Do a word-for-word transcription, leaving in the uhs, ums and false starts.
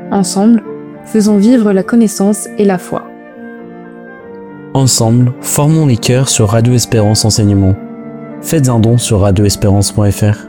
Ensemble, faisons vivre la connaissance et la foi. Ensemble, formons les cœurs sur Radio Espérance Enseignement. Faites un don sur radio espérance point f r.